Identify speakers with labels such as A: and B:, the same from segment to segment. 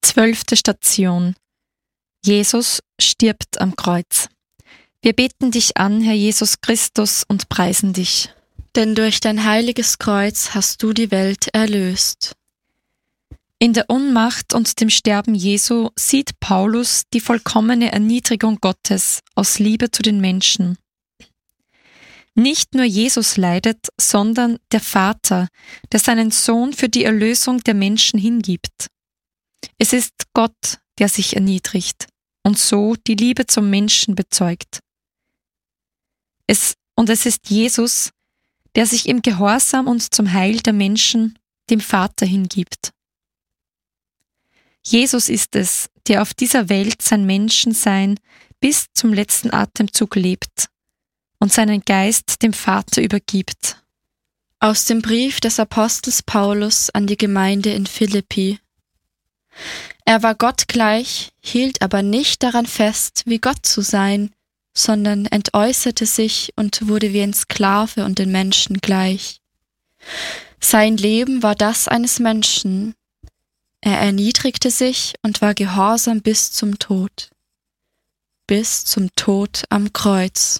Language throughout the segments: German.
A: 12. Station. Jesus stirbt am Kreuz. Wir beten dich an, Herr Jesus Christus, und preisen dich.
B: Denn durch dein heiliges Kreuz hast du die Welt erlöst.
A: In der Ohnmacht und dem Sterben Jesu sieht Paulus die vollkommene Erniedrigung Gottes aus Liebe zu den Menschen. Nicht nur Jesus leidet, sondern der Vater, der seinen Sohn für die Erlösung der Menschen hingibt. Es ist Gott, der sich erniedrigt und so die Liebe zum Menschen bezeugt. Es ist Jesus, der sich im Gehorsam und zum Heil der Menschen dem Vater hingibt. Jesus ist es, der auf dieser Welt sein Menschensein bis zum letzten Atemzug lebt und seinen Geist dem Vater übergibt.
B: Aus dem Brief des Apostels Paulus an die Gemeinde in Philippi. Er war Gott gleich, hielt aber nicht daran fest, wie Gott zu sein, sondern entäußerte sich und wurde wie ein Sklave und den Menschen gleich. Sein Leben war das eines Menschen. Er erniedrigte sich und war gehorsam bis zum Tod am Kreuz.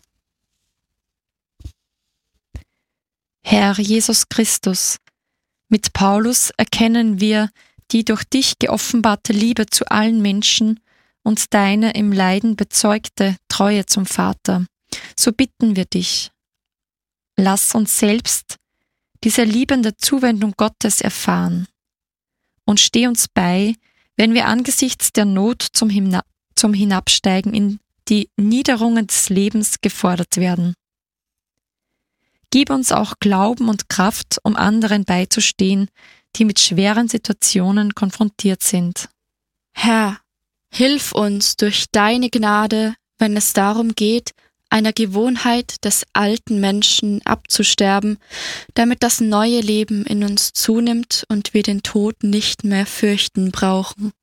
A: Herr Jesus Christus, mit Paulus erkennen wir die durch dich geoffenbarte Liebe zu allen Menschen und deine im Leiden bezeugte Treue zum Vater. So bitten wir dich, lass uns selbst diese liebende Zuwendung Gottes erfahren und steh uns bei, wenn wir angesichts der Not zum Hinabsteigen in die Niederungen des Lebens gefordert werden. Gib uns auch Glauben und Kraft, um anderen beizustehen, die mit schweren Situationen konfrontiert sind.
B: Herr, hilf uns durch deine Gnade, wenn es darum geht, einer Gewohnheit des alten Menschen abzusterben, damit das neue Leben in uns zunimmt und wir den Tod nicht mehr fürchten brauchen.